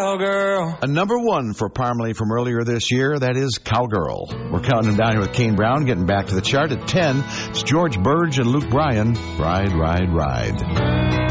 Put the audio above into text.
cowgirl. A number one for Parmalee from earlier this year, that is Cowgirl. We're counting them down here with Kane Brown, getting back to the chart at 10. It's George Burge and Luke Bryan, Ride, Ride, Ride.